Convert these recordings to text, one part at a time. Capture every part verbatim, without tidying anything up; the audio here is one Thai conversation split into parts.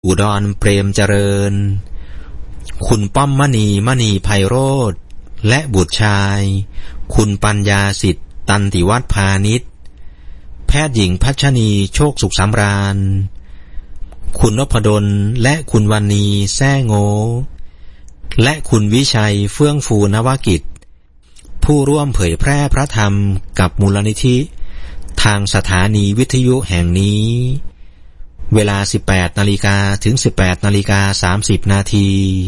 อุดรเปรมเจริญคุณป้อมมณีมณีไพโรธและบุตรชายคุณปัญญาสิทธิ์ตันติวัฒน์พาณิชย์แพทย์หญิงพัชนีโชคสุขสำราญคุณนพดลและคุณวรรณีแซ่โงและคุณวิชัยเฟื่องฟูนวกิจผู้ร่วมเผยแพร่พระธรรมกับมูลนิธิทางสถานีวิทยุแห่งนี้เวลา สิบแปดนาฬิกา ถึง สิบแปดนาฬิกาสามสิบ นาที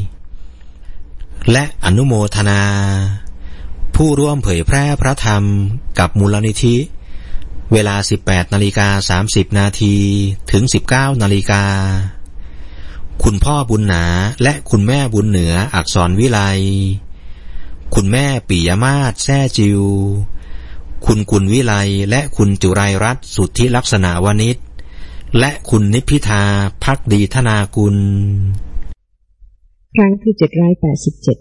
และอนุโมทนาผู้ร่วมเผยแพร่พระธรรมกับมูลนิธิเวลา สิบแปดนาฬิกาสามสิบ นาทีถึง สิบเก้านาฬิกาคุณพ่อบุญหนาและคุณแม่บุญเหนืออักษรวิไลคุณแม่ปิยมาศแซ่จิวคุณกุลวิไลและคุณจุไรรัตน์สุทธิลักษณะวณิชและคุณนิพพิธาภักดีธนากุลครั้งที่เจ็ดร้อยแปดสิบเจ็ด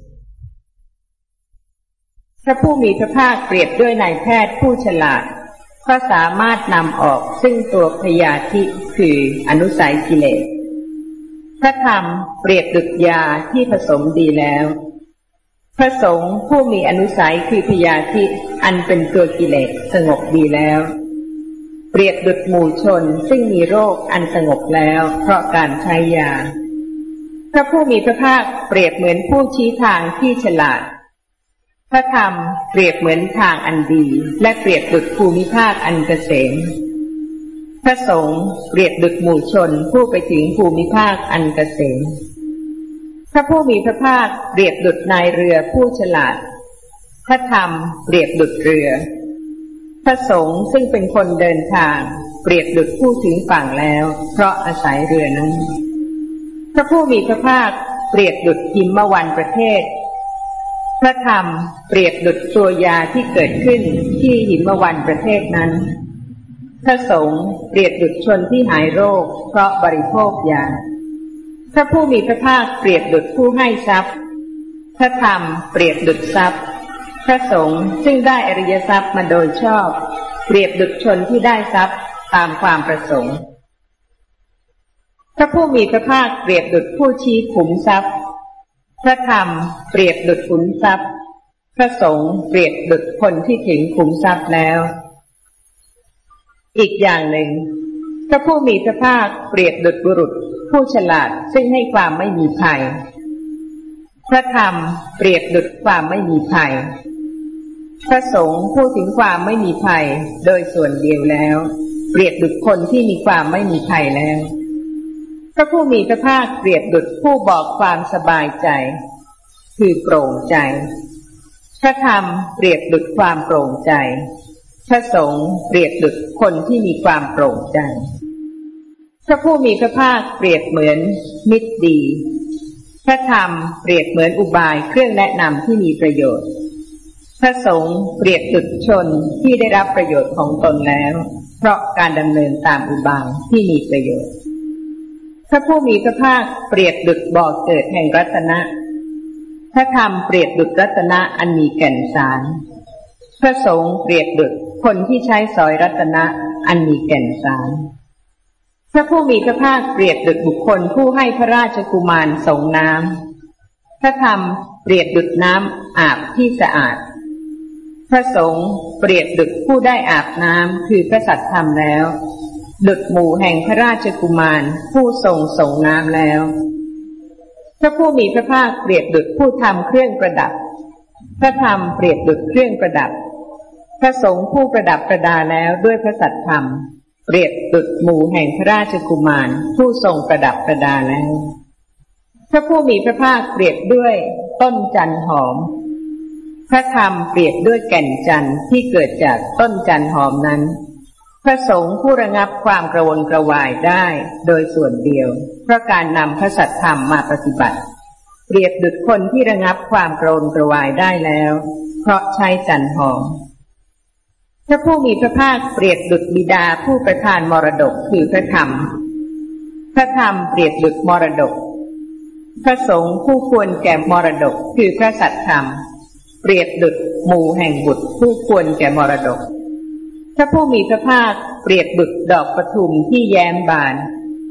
พระผู้มีพระภาคเปรียบด้วยนายแพทย์ผู้ฉลาดก็สามารถนำออกซึ่งตัวพยาธิคืออนุสัยกิเลสพระธรรมเปรียบดุจยาที่ผสมดีแล้วพระสงฆ์ผู้มีอนุสัยคือพยาธิอันเป็นตัวกิเลสสงบดีแล้วเปรียบดุจหมู่ชนซึ่งมีโรคอันสงบแล้วเพราะการใช้ยาพระผู้มีพระภาคเปรียบเหมือนผู้ชี้ทางที่ฉลาดพระธรรมเปรียบเหมือนทางอันดีและเปรียบดุจภูมิภาคอันเกษมพระสงฆ์เปรียบดุจหมู่ชนผู้ไปถึงภูมิภาคอันเกษมพระผู้มีพระภาคเปรียบดุจนายเรือผู้ฉลาดพระธรรมเปรียบดุจเรือพระสงฆ์ซึ่งเป็นคนเดินทางเปรียบดุจผู้ถึงฝั่งแล้วเพราะอาศัยเรือนั้นพระผู้มีพระภาคเปรียบดุจหิมวันประเทศพระธรรมเปรียบดุจตัวยาที่เกิดขึ้นที่หิมวันประเทศนั้นพระสงฆ์เปรียบดุจชนที่หายโรคเพราะบริโภคยาพระผู้มีพระภาคเปรียบดุจผู้ให้ทรัพย์พระธรรมเปรียบดุจทรัพย์พระสงฆ์ซึ่งได้อริยทรัพย์มาโดยชอบเปรียบดุจชนที่ได้ทรัพย์ตามความประสงค์พระผู้มีพระภาคเปรียบดุจผู้ชี้ขุมทรัพย์พระธรรมเปรียบดุจขุมทรัพย์พระสงฆ์เปรียบดุจคนที่ถึงขุมทรัพย์แล้วอีกอย่างหนึ่งพระผู้มีพระภาคเปรียบดุจบุรุษผู้ฉลาดซึ่งให้ความไม่มีภัยพระธรรมเปรียบดุจความไม่มีภัยพระสงฆ์พูดถึงความไม่มีภัยโดยส่วนเดียวแล้วเปรียบดุจคนที่มีความไม่มีภัยแล้วพระผู้มีพระภาคเปรียบดุจผู้บอกความสบายใจคือโปร่งใจพระธรรมเปรียบดุจความโปร่งใจพระสงฆ์เปรียบดุจคนที่มีความโปร่งใจพระผู้มีพระภาคเปรียบเหมือนมิตรดีพระธรรมเปรียบเหมือนอุบายเครื่องแนะนำที่มีประโยชน์พระสงฆ์เปรียบดุจชนที่ได้รับประโยชน์ของตนแล้วเพราะการดำเนินตามอุบายที่มีประโยชน์พระผู้มีพระภาคเปรียบดุจบ่อเกิดแห่งรัตนะพระธรรมเปรียบดุจรัตนะอันมีแก่นสารพระสงฆ์เปรียบดุจคนที่ใช้สอยรัตนะอันมีแก่นสารพระผู้มีพระภาคเปรียบดุจบุคคลผู้ให้พระราชกุมารส่งน้ำพระธรรมเปรียบดุจน้ำอาบที่สะอาดพระสงฆ์เปรียบดุจผู้ได้อาบน้ำคือพระสัทธรรมแล้วดุจหมู่แห่งพระราชกุมารผู้ทรงส่งน้ำแล้วพระผู้มีพระภาคเปรียบดุจผู้ทำเครื่องประดับพระธรรมเปรียบดุจเครื่องประดับพระสงฆ์ผู้ประดับประดาแล้วด้วยพระสัทธรรมเปรียบดุจหมู่แห่งพระราชกุมารผู้ทรงประดับประดาแล้วพระผู้มีพระภาคเปรียบด้วยต้นจันทร์หอมพระธรรมเปรียบด้วยแก่นจันทร์ที่เกิดจากต้นจันทร์หอมนั้นพระสงฆ์ผู้ระงับความกระวนกระวายได้โดยส่วนเดียวเพราะการนำพระสัทธรรมมาปฏิบัติเปรียบดุจคนที่ระงับความกระวนกระวายได้แล้วเพราะใช้จันทร์หอมพระผู้มีพระภาคเปรียบดุจบิดาผู้ประทานมรดกคือพระธรรมพระธรรมเปรียบดุจมรดกพระสงฆ์ผู้ควรแก่มรดกคือพระสัทธรรมเปรียบดุจหมู่แห่งบุตรผู้ควรแก่มรดกพระผู้มีพระภาคเปรียบดุจดอกปทุมที่แย้มบาน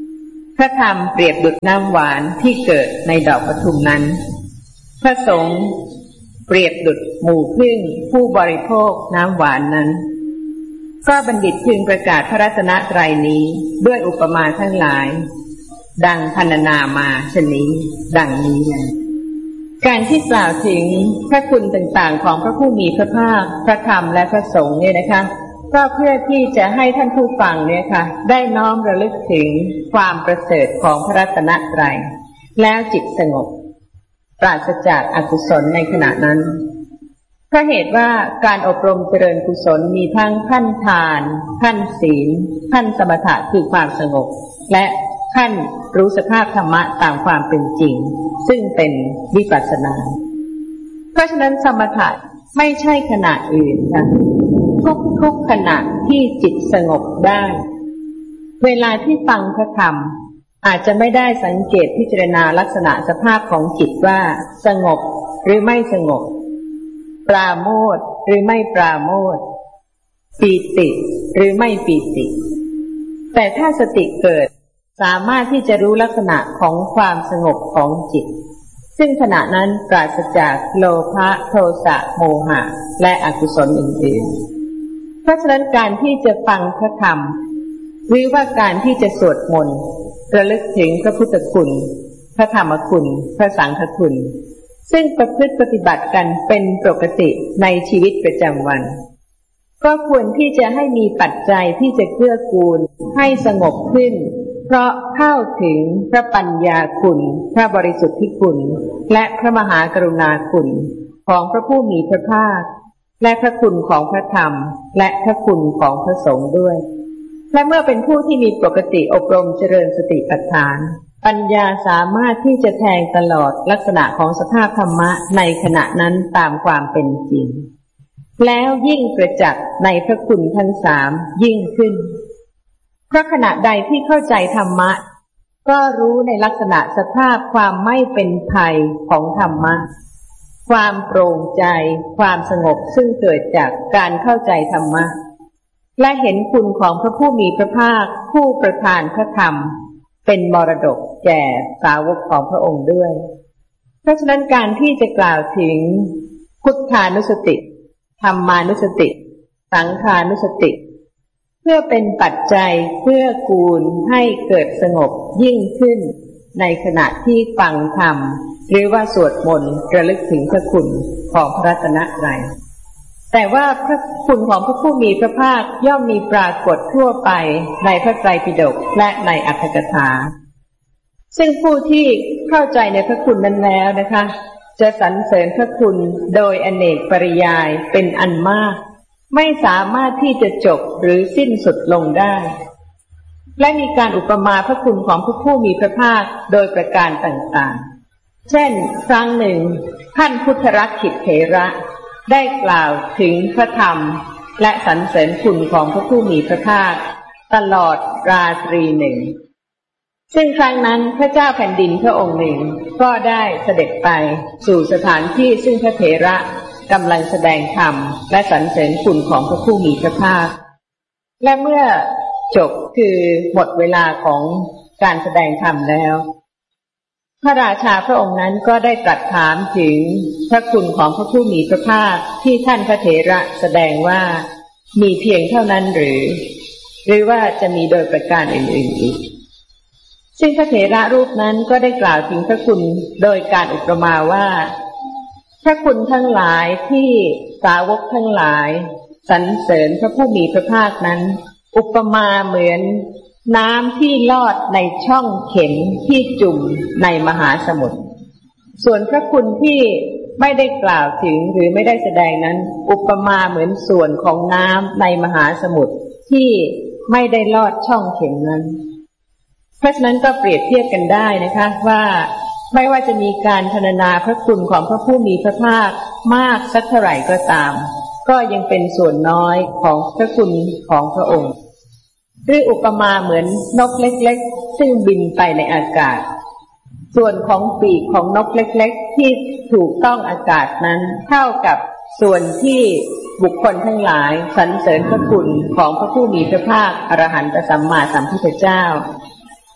พระธรรมเปรียบดุจน้ำหวานที่เกิดในดอกปทุมนั้นพระสงฆ์เปรียบดุจหมู่พึ่งผู้บริโภคน้ำหวานนั้นก็บัณฑิตพึงประกาศพระรัตนตรัยนี้ด้วยอุปมาทั้งหลายดังพรรณนามาชนี้ดังนี้แลการที่กล่าวถึงพระคุณต่างๆของพระผู้มีพระภาคพระธรรมและพระสงฆ์เนี่ยนะคะก็เพื่อที่จะให้ท่านผู้ฟังเนี่ยค่ะได้น้อมระลึกถึงความประเสริฐของพระรัตนตรัยแล้วจิตสงบปราศจากอกุศลในขณะนั้นเพราะเหตุว่าการอบรมเจริญกุศลมีทั้งขั้นทานขั้นศีลขั้นสมถะคือความสงบและขั้นรู้สภาพธรรมะตามความเป็นจริงซึ่งเป็นวิปัสสนาเพราะฉะนั้นสมถะไม่ใช่ขณะอื่นค่ะทุกทุกขณะที่จิตสงบได้เวลาที่ฟังพระธรรมอาจจะไม่ได้สังเกตพิจารณาลักษณะสภาพของจิตว่าสงบหรือไม่สงบปราโมทย์หรือไม่ปราโมทย์ปีติหรือไม่ปีติแต่ถ้าสติเกิดสามารถที่จะรู้ลักษณะของความสงบของจิตซึ่งขณะนั้นปราศจากโลภะโทสะโมหะและอกุศลอื่นๆเพราะฉะนั้นการที่จะฟังพระธรรมหรือว่าการที่จะสวดมนต์ระลึกถึงพระพุทธคุณพระธรรมคุณพระสังฆคุณซึ่งประพฤติปฏิบัติกันเป็นปกติในชีวิตประจำวันก็ควรที่จะให้มีปัจจัยที่จะเกื้อกูลให้สงบขึ้นเพราะเข้าถึงพระปัญญาคุณพระบริสุทธิคุณและพระมหากรุณาคุณของพระผู้มีพระภาคและพระคุณของพระธรรมและพระคุณของพระสงฆ์ด้วยและเมื่อเป็นผู้ที่มีปกติอบรมเจริญสติปัฏฐานปัญญาสามารถที่จะแทงตลอดลักษณะของสภาพธรรมะในขณะนั้นตามความเป็นจริงแล้วยิ่งประจักษ์ในพระคุณทั้งสามยิ่งขึ้นเพราะขณะใดที่เข้าใจธรรมะก็รู้ในลักษณะสภาพความไม่เป็นภัยของธรรมะความโปร่งใจความสงบซึ่งเกิดจากการเข้าใจธรรมะและเห็นคุณของพระผู้มีพระภาคผู้ประทานพระธรรมเป็นมรดกแก่สาวกของพระองค์ด้วยเพราะฉะนั้นการที่จะกล่าวถึงพุทธานุสติธรรมานุสติสังฆานุสติเพื่อเป็นปัจจัยเพื่อกูลให้เกิดสงบยิ่งขึ้นในขณะที่ฟังธรรมหรือว่าสวดมนต์ระลึกถึงพระคุณของพระรัตนตรัยแต่ว่าพระคุณของพระผู้มีพระภาคย่อมมีปรากฏทั่วไปในพระไตรปิฎกและในอรรถกถาซึ่งผู้ที่เข้าใจในพระคุณนั้นแล้วนะคะจะสรรเสริญพระคุณโดยอเนกปริยายเป็นอันมากไม่สามารถที่จะจบหรือสิ้นสุดลงได้และมีการอุปมาพระคุณของพระผู้มีพระภาคโดยประการต่างๆเช่นครั้งหนึ่งท่านพุทธรักขิตเถระได้กล่าวถึงพระธรรมและสรรเสริญคุณของพระผู้มีพระภาคตลอดราตรีหนึ่งซึ่งครั้งนั้นพระเจ้าแผ่นดินพระองค์หนึ่งก็ได้เสด็จไปสู่สถานที่ซึ่งพระเถระกำลังแสดงธรรมและสรรเสริญคุณของพระผู้มีพระภาคและเมื่อจบคือหมดเวลาของการแสดงธรรมแล้วพระราชาพระองค์นั้นก็ได้ตรัสถามถึงพระคุณของพระผู้มีพระภาคที่ท่านพระเถระแสดงว่ามีเพียงเท่านั้นหรือหรือว่าจะมีโดยประการอื่นๆอีกซึ่งพระเถระรูปนั้นก็ได้กล่าวถึงพระคุณโดยการอุปมาว่าพระคุณทั้งหลายที่สาวกทั้งหลายสรรเสริญพระผู้มีพระภาคนั้นอุปมาเหมือนน้ำที่ลอดในช่องเข็มที่จุ่มในมหาสมุทรส่วนพระคุณที่ไม่ได้กล่าวถึงหรือไม่ได้แสดงนั้นอุปมาเหมือนส่วนของน้ำในมหาสมุทรที่ไม่ได้ลอดช่องเข็มนั้นเพราะฉะนั้นก็เปรียบเทียบกันได้นะคะว่าไม่ว่าจะมีการพรรณนาพระคุณของพระผู้มีพระภาคมากสักเท่าไหร่ก็ตามก็ยังเป็นส่วนน้อยของพระคุณของพระองค์หรืออุปมาเหมือนนกเล็กๆซึ่งบินไปในอากาศส่วนของปีกของนกเล็กๆที่ถูกต้องอากาศนั้นเท่ากับส่วนที่บุคคลทั้งหลายสรรเสริญพระคุณของพระผู้มีพระภาคอรหันตสัมมาสัมพุทธเจ้า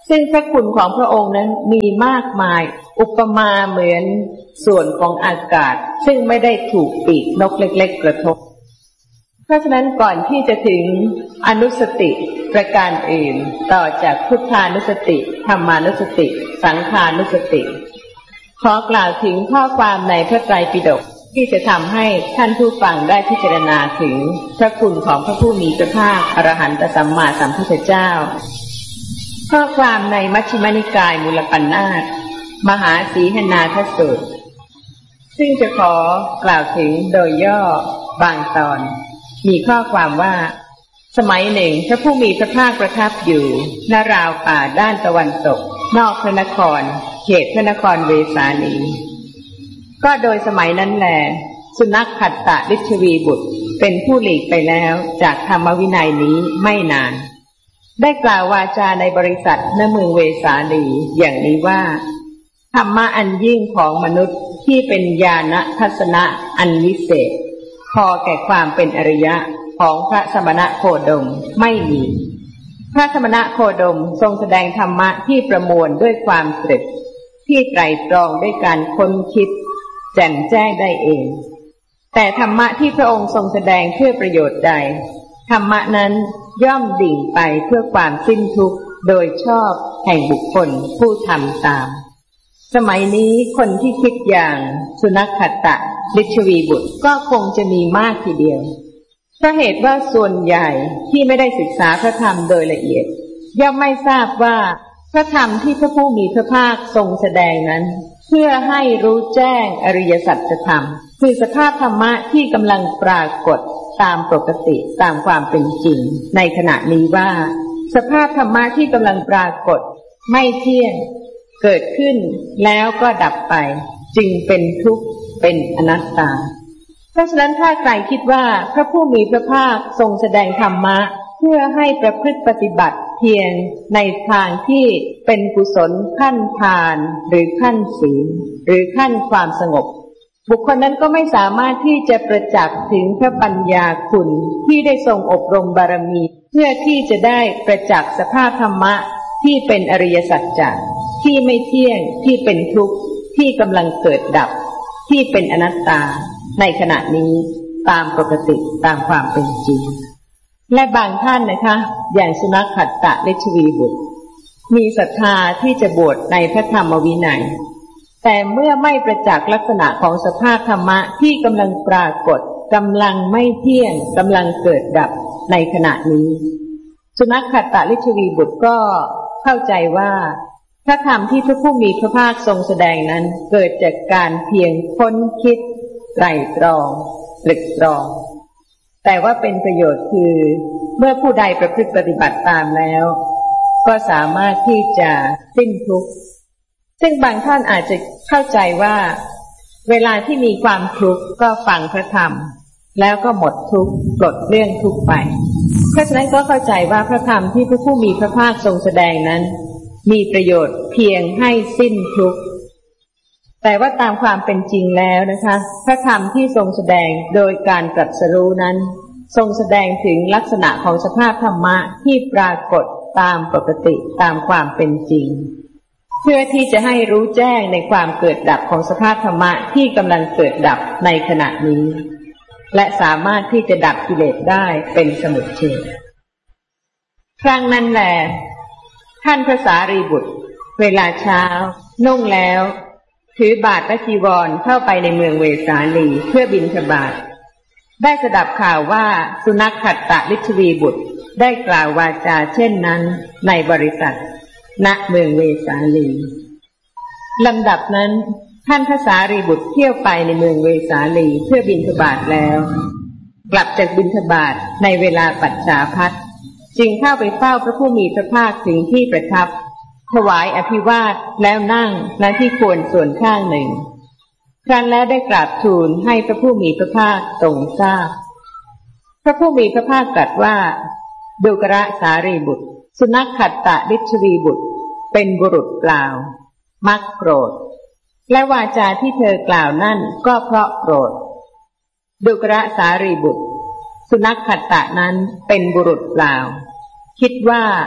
ซึ่งพระคุณของพระองค์นั้นมีมากมายอุปมาเหมือนส่วนของอากาศซึ่งไม่ได้ถูกปีกนกเล็กๆกระทบเพราะฉะนั้นก่อนที่จะถึงอนุสติประการอื่นต่อจากพุทธานุสติธรรมานุสติสังฆานุสติขอกล่าวถึงข้อความในพระไตรปิฎกที่จะทำให้ท่านผู้ฟังได้พิจารณาถึงพระคุณของพระผู้มีพระภาคอรหันตสัมมาสัมพุทธเจ้าข้อความในมัชฌิมนิกายมูลปัณณาสมหาสีหนาทสูตรซึ่งจะขอกล่าวถึงโดยย่อบางตอนมีข้อความว่าสมัยหนึ่งพระผู้มีพระภาคประทับอยู่ณราวป่าด้านตะวันตกนอกพระนครเขตพระนครเวสาลีก็โดยสมัยนั้นแลสุนัขขัตตฤชวีบุตรเป็นผู้หลีกไปแล้วจากธรรมวินัยนี้ไม่นานได้กล่าววาจาในบริษัทณเมืองเวสาลีอย่างนี้ว่าธรรมะอันยิ่งของมนุษย์ที่เป็นญาณทัศนะอันวิเศษพอแก่ความเป็นอริยะของพระสมณโคดมไม่มีพระสมณโคดมทรงแสดงธรรมะที่ประมวลด้วยความตรึกที่ไตรตรองด้วยการค้นคิดแจ่มแจ้งได้เองแต่ธรรมะที่พระองค์ทรงแสดงเพื่อประโยชน์ใดธรรมะนั้นย่อมดิ่งไปเพื่อความสิ้นทุกข์โดยชอบแห่งบุคคลผู้ทำตามสมัยนี้คนที่คิดอย่างสุนัขขัตตฤชวีบุตรก็คงจะมีมากทีเดียวเพราะเหตุว่าส่วนใหญ่ที่ไม่ได้ศึกษาพระธรรมโดยละเอียดย่อมไม่ทราบว่าพระธรรมที่พระผู้มีพระภาคทรงแสดงนั้นเพื่อให้รู้แจ้งอริยสัจธรรมคือสภาพธรรมะที่กำลังปรากฏตามปกติตามความเป็นจริงในขณะนี้ว่าสภาพธรรมะที่กำลังปรากฏไม่เที่ยงเกิดขึ้นแล้วก็ดับไปจึงเป็นทุกข์เป็นอนัตตาเพราะฉะนั้นถ้าใครคิดว่าพระผู้มีพระภาคทรงแสดงธรรมะเพื่อให้ประพฤติปฏิบัติเพียงในทางที่เป็นกุศลขั้นทานหรือขั้นศีลหรือขั้นความสงบบุคคลนั้นก็ไม่สามารถที่จะประจักษ์ถึงพระปัญญาคุณที่ได้ทรงอบรมบารมีเพื่อที่จะได้ประจักษ์สภาพธรรมะที่เป็นอริยสัจจะที่ไม่เที่ยงที่เป็นทุกข์ที่กำลังเกิดดับที่เป็นอนัตตาในขณะนี้ตามปกติตามความเป็นจริงและบางท่านนะคะอย่างสุนัขขัตตฤชวีบุตรมีศรัทธาที่จะบวชในพระธรรมวินัยแต่เมื่อไม่ประจักษ์ลักษณะของสภาพธรรมะที่กำลังปรากฏกำลังไม่เที่ยงกำลังเกิดดับในขณะนี้สุนัขขัตตฤชวีบุตรก็เข้าใจว่าพระธรรมที่พระผู้มีพระภาคทรงแสดงนั้นเกิดจากการเพียงค้นคิดไตร่ตรองตรึกตรองแต่ว่าเป็นประโยชน์คือเมื่อผู้ใดประพฤติปฏิบัติตามแล้วก็สามารถที่จะสิ้นทุกข์ซึ่งบางท่านอาจจะเข้าใจว่าเวลาที่มีความทุกข์ก็ฟังพระธรรมแล้วก็หมดทุกข์ปลดเรื่องทุกข์ไปเพราะฉะนั้นก็เข้าใจว่าพระธรรมที่พระผู้มีพระภาคทรงแสดงนั้นมีประโยชน์เพียงให้สิ้นทุกข์แต่ว่าตามความเป็นจริงแล้วนะคะพระธรรมที่ทรงแสดงโดยการตรัสรู้นั้นทรงแสดงถึงลักษณะของสภาพธรรมะที่ปรากฏตามปกติตามความเป็นจริงเพื่อที่จะให้รู้แจ้งในความเกิดดับของสภาพธรรมะที่กำลังเกิดดับในขณะนี้และสามารถที่จะดับกิเลสได้เป็นสมุจเฉทครั้งนั้นแหละท่านพระสารีบุตรเวลาเช้านุ่งแล้วถือบาตรและจีวรเข้าไปในเมืองเวสาลีเพื่อบิณฑบาตได้สดับข่าวว่าสุนัขขัตตฤชวีบุตรได้กล่าววาจาเช่นนั้นในบริษัทณเมืองเวสาลีลำดับนั้นท่านพระสารีบุตรเที่ยวไปในเมืองเวสาลีเพื่อบิณฑบาตแล้วกลับจากบิณฑบาตในเวลาปัจฉาภัตจึงเข้าไปเฝ้าพระผู้มีพระภาคถึงที่ประทับถวายอภิวาทแล้วนั่งณที่ควรส่วนข้างหนึ่งครั้นแล้วได้กราบทูลให้พระผู้มีพระภาคทรงทราบพระผู้มีพระภาคตรัสว่าดูกระสารีบุตรสุนัขขัตตฤชวีบุตรเป็นบุรุษเปล่ามักโกรธและวาจาที่เธอกล่าวนั่นก็เพราะโกรธดูกระสารีบุตรสุนัขขัตตะนั้นเป็นบุรุษเปล่าคิดว่า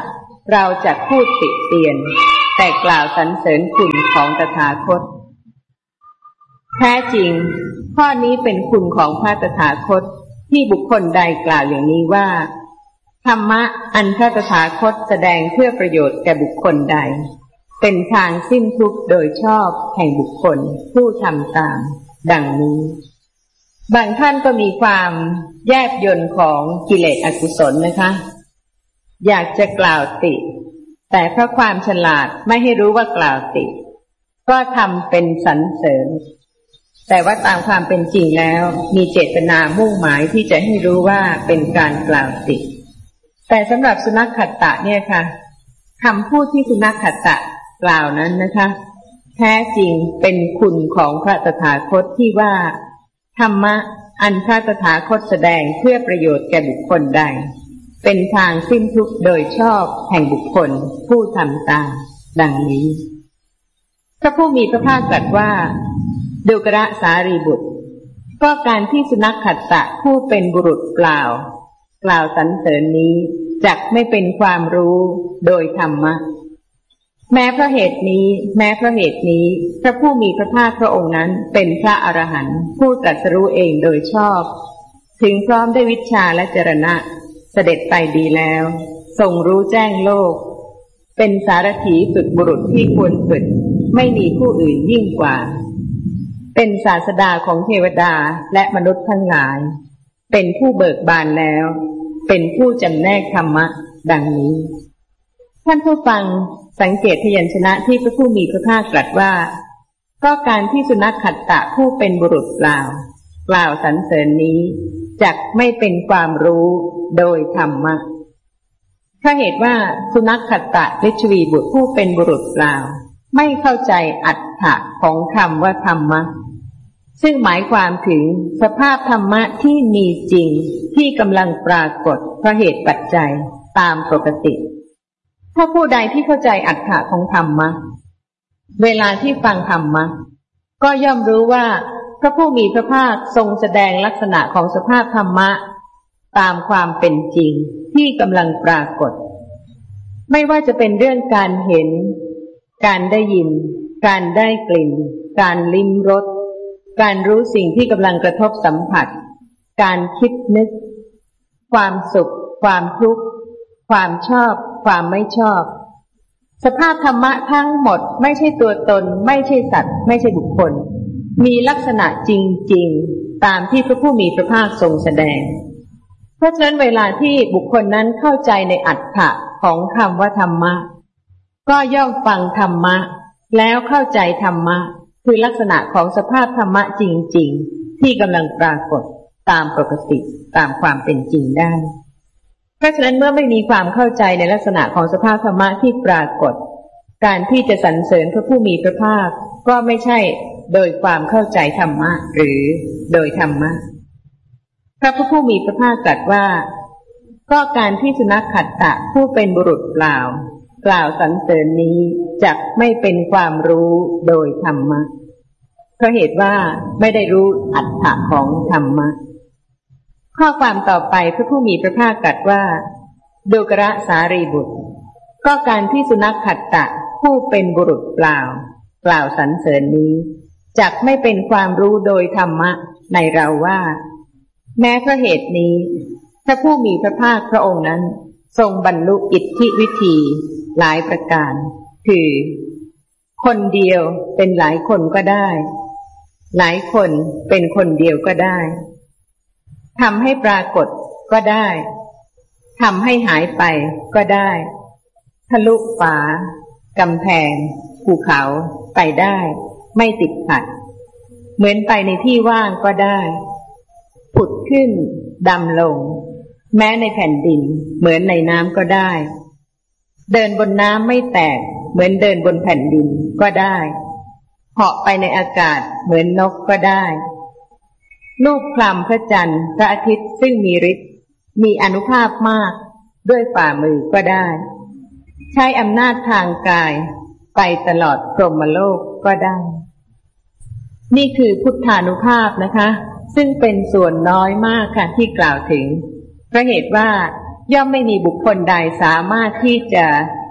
เราจะพูดติเตียนแต่กล่าวสรรเสริญคุณของตถาคตแท้จริงข้อนี้เป็นคุณของพระตถาคตที่บุคคลใดกล่าวอย่างนี้ว่าธรรมะอันพระตถาคตแสดงเพื่อประโยชน์แก่บุคคลใดเป็นทางสิ้นทุกข์โดยชอบแห่งบุคคลผู้ทำตามดังนี้บางท่านก็มีความแยบยลของกิเลสอกุศลนะคะอยากจะกล่าวติแต่เพราะความฉลาดไม่ให้รู้ว่ากล่าวติก็ทำเป็นสรรเสริญแต่ว่าตามความเป็นจริงแล้วมีเจตนามุ่งหมายที่จะให้รู้ว่าเป็นการกล่าวติแต่สำหรับสุนัขขัตตะเนี่ยค่ะคำพูดที่สุนัขขัตตะกล่าวนั้นนะคะแท้จริงเป็นคุณของพระตถาคตที่ว่าธรรมะอันพระตถาคตแสดงเพื่อประโยชน์แก่บุคคลใดเป็นทางสิ้นทุกข์โดยชอบแห่งบุคคลผู้ทำตามดังนี้พระผู้มีพระภาคตรัสว่าดูกระสารีบุตรก็การที่สุนัขขัตตะผู้เป็นบุรุษกล่าวกล่าวสรรเสริญนี้จักไม่เป็นความรู้โดยธรรมะแม้เพราะเหตุนี้แม้เพราะเหตุนี้พระผู้มีพระภาคพระองค์นั้นเป็นพระอรหันต์ผู้ตรัสรู้เองโดยชอบถึงพร้อมด้วยวิชชาและจรณะเสด็จไปดีแล้วทรงรู้แจ้งโลกเป็นสารถีฝึกบุรุษที่ควรฝึกไม่มีผู้อื่นยิ่งกว่าเป็นศาสดาของเทวดาและมนุษย์ทั้งหลายเป็นผู้เบิกบานแล้วเป็นผู้จำแนกธรรมะดังนี้ท่านผู้ฟังสังเกตพยัญชนะที่พระผู้มีพระภาคตรัสว่าก็การที่สุนัขขัตตะผู้เป็นบุรุษกล่าวกล่าวสรรเสริญนี้จักไม่เป็นความรู้โดยธรรมะเพราะเหตุว่าสุนัขขัตตะฤชวีบุตรผู้เป็นบุรุษกล่าวไม่เข้าใจอรรถะของคำว่าธรรมะซึ่งหมายความถึงสภาพธรรมะที่มีจริงที่กำลังปรากฏเพราะเหตุปัจจัยตามปกติถ้าผู้ใดที่เข้าใจอรรถะของธรรมะเวลาที่ฟังธรรมะก็ย่อมรู้ว่าพระผู้มีพระภาคทรงแสดงลักษณะของสภาพธรรมะตามความเป็นจริงที่กำลังปรากฏไม่ว่าจะเป็นเรื่องการเห็นการได้ยินการได้กลิ่นการลิ้มรสการรู้สิ่งที่กำลังกระทบสัมผัสการคิดนึกความสุขความทุกข์ความชอบความไม่ชอบสภาพธรรมะทั้งหมดไม่ใช่ตัวตนไม่ใช่สัตว์ไม่ใช่บุคคลมีลักษณะจริงๆตามที่พระผู้มีพระภาคทรงแสดงเพราะฉะนั้นเวลาที่บุคคลนั้นเข้าใจในอรรถะของคำว่าธรรมะก็ย่อมฟังธรรมะแล้วเข้าใจธรรมะคือลักษณะของสภาพธรรมะจริงๆที่กำลังปรากฏตามปกติตามความเป็นจริงได้เพราะฉะนั้นเมื่อไม่มีความเข้าใจในลักษณะของสภาพธรรมะที่ปรากฏการที่จะสรรเสริญพระผู้มีพระภาคก็ไม่ใช่โดยความเข้าใจธรรมะหรือโดยธรรมะพระผู้มีพระภาคตรัสว่าก็การที่สุนัขขัตตะผู้เป็นบุรุษกล่าวกล่าวสรรเสริญนี้จักไม่เป็นความรู้โดยธรรมะเพราะเหตุว่าไม่ได้รู้อรรถะของธรรมะข้อความต่อไปพระผู้มีพระภาคตรัสว่าดูกระสารีบุตรก็การที่สุนัขขัตตะผู้เป็นบุรุษกล่าวกล่าวสรรเสริญนี้จักไม่เป็นความรู้โดยธรรมะในเราว่าแม้เพราะเหตุนี้พระผู้มีพระภาคพระองค์นั้นทรงบรรลุอิทธิวิธีหลายประการคือคนเดียวเป็นหลายคนก็ได้หลายคนเป็นคนเดียวก็ได้ทำให้ปรากฏก็ได้ทำให้หายไปก็ได้ทะลุฝากำแพงภูเขาไปได้ไม่ติดขัดเหมือนไปในที่ว่างก็ได้ผุดขึ้นดำลงแม้ในแผ่นดินเหมือนในน้ำก็ได้เดินบนน้ำไม่แตกเหมือนเดินบนแผ่นดินก็ได้เหาะไปในอากาศเหมือนนกก็ได้ลูบคลำพระจันทร์พระอาทิตย์ซึ่งมีฤทธิ์มีอานุภาพมากด้วยฝ่ามือก็ได้ใช้อำนาจทางกายไปตลอดพรหมโลกก็ได้นี่คือพุทธานุภาพนะคะซึ่งเป็นส่วนน้อยมากค่ะที่กล่าวถึงเพราะเหตุว่าย่อมไม่มีบุคคลใดสามารถที่จะ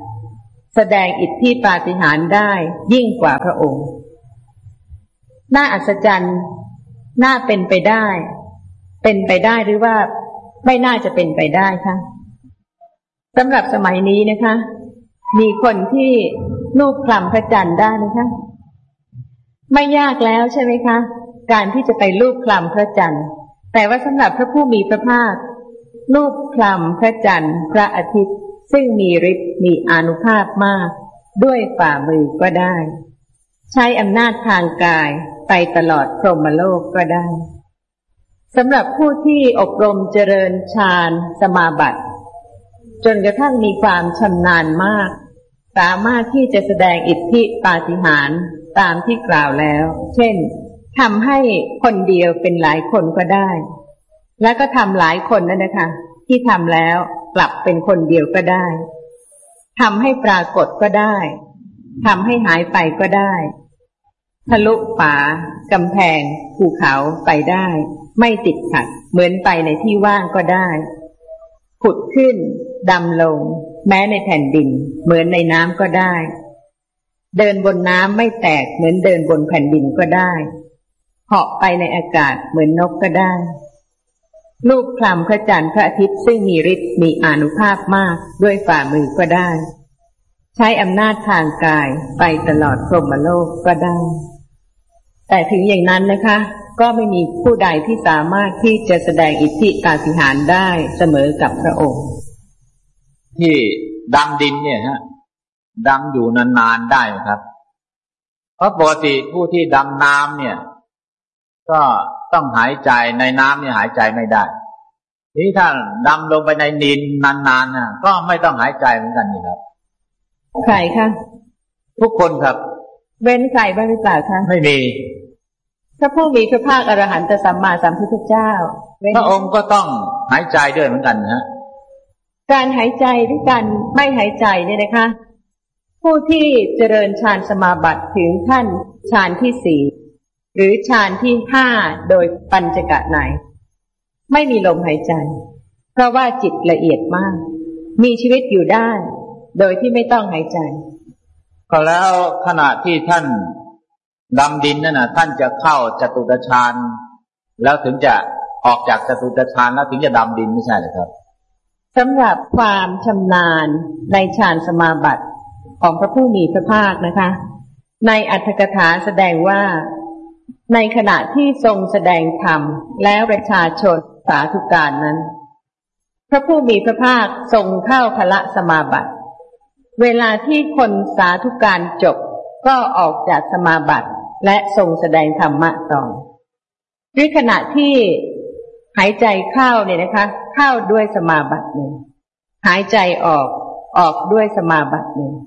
แสดงอิทธิปาฏิหาริย์ได้ยิ่งกว่าพระองค์น่าอัศจรรย์น่าเป็นไปได้เป็นไปได้หรือว่าไม่น่าจะเป็นไปได้คะสำหรับสมัยนี้นะคะมีคนที่ลูบคลำพระจันทร์ได้ไหมคะไม่ยากแล้วใช่ไหมคะการที่จะไปลูบคลำพระจันทร์แต่ว่าสำหรับพระผู้มีพระภาคลูบคลำพระจันทร์พระอาทิตย์ซึ่งมีฤทธิ์มีอานุภาพมากด้วยฝ่ามือก็ได้ใช้อำนาจทางกายไปตลอดพรหมโลกก็ได้สำหรับผู้ที่อบรมเจริญฌานสมาบัติจนกระทั่งมีความชำนาญมากสามารถที่จะแสดงอิทธิปาฏิหาริย์ตามที่กล่าวแล้วเช่นทำให้คนเดียวเป็นหลายคนก็ได้แล้วก็ทำหลายคนนั่นนะคะที่ทำแล้วกลับเป็นคนเดียวก็ได้ทำให้ปรากฏก็ได้ทำให้หายไปก็ได้ทะลุป่ากำแพงภูเขาไปได้ไม่ติดขัดเหมือนไปในที่ว่างก็ได้ขุดขึ้นดำลงแม้ในแผ่นดินเหมือนในน้ำก็ได้เดินบนน้ำไม่แตกเหมือนเดินบนแผ่นดินก็ได้เหาะไปในอากาศเหมือนนกก็ได้ลูบคลำพระจันทร์พระอาทิตย์ซึ่งมีฤทธิ์มีอานุภาพมากด้วยฝ่ามือก็ได้ใช้อำนาจทางกายไปตลอดพรหมโลกก็ได้แต่ถึงอย่างนั้นนะคะก็ไม่มีผู้ใดที่สามารถที่จะแสดงอิทธิปาฏิหาริย์ได้เสมอกับพระองค์ที่ดำดินเนี่ยฮะดำอยู่นานๆได้ไหมครับเพราะปกติผู้ที่ดำน้ำเนี่ยก็ต้องหายใจในน้ำเนี่ยหายใจไม่ได้ทีนี้ถ้าดำลงไปในดินนานๆน่ะก็ไม่ต้องหายใจเหมือนกันนี่ครับใครคะทุกคนครับเว้นใครบ้างหรือเปล่าคะไม่มีพระผู้มีพระภาคอรหันตสัมมาสัมพุทธเจ้าพระองค์ก็ต้องหายใจด้วยเหมือนกันนะฮะการหายใจหรือการไม่หายใจเนี่ยนะคะผู้ที่เจริญฌานสมาบัติถึงขั้นฌานที่สี่หรือฌานที่ห้าโดยปัญจกะไหนไม่มีลมหายใจเพราะว่าจิตละเอียดมากมีชีวิตอยู่ได้โดยที่ไม่ต้องหายใจก็แล้วขณะที่ท่านดำดินนั่นน่ะท่านจะเข้าจตุตฌานแล้วถึงจะออกจากจตุตฌานแล้วถึงจะดำดินไม่ใช่เหรอครับสำหรับความชำนาญในฌานสมาบัติของพระผู้มีพระภาคนะคะในอรรถกถาแสดงว่าในขณะที่ทรงแสดงธรรมแล้วประชาชนสาธุการนั้นพระผู้มีพระภาคทรงเข้าพละสมาบัติเวลาที่คนสาธุการจบก็ออกจากสมาบัติและทรงแสดงธรรมะต่อหรือขณะที่หายใจเข้าเนี่ยนะคะเข้าด้วยสมาบัติหนึ่งหายใจออกออกด้วยสมาบัติหนึ่ง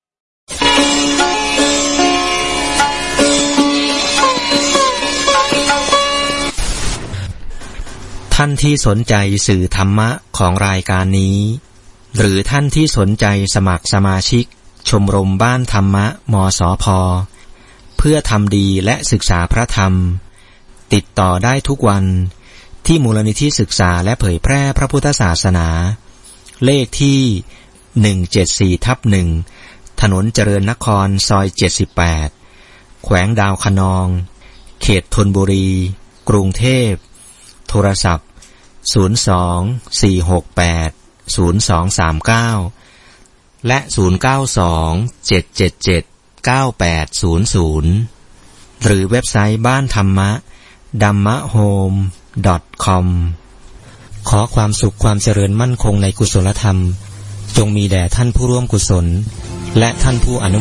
ท่านที่สนใจสื่อธรรมะของรายการนี้หรือท่านที่สนใจสมัครสมาชิกชมรมบ้านธรรมะมสพ.เพื่อทำดีและศึกษาพระธรรมติดต่อได้ทุกวันที่มูลนิธิศึกษาและเผยแพร่พระพุทธศาสนาเลขที่หนึ่งเจ็ดสี่ทับหนึ่งถนนเจริญนครซอยเจ็ดสิบแปดแขวงดาวคะนองเขตธนบุรีกรุงเทพโทรศัพท์ศูนย์ สอง สี่ หก แปด ศูนย์ สอง สาม เก้าและศูนย์ เก้า สอง เจ็ด เจ็ด เจ็ด เก้า แปด ศูนย์ ศูนย์หรือเว็บไซต์บ้านธรรมะ ดัมมะโฮม ดอท คอม ขอความสุขความเจริญมั่นคงในกุศลธรรมจงมีแด่ท่านผู้ร่วมกุศลและท่านผู้อนุ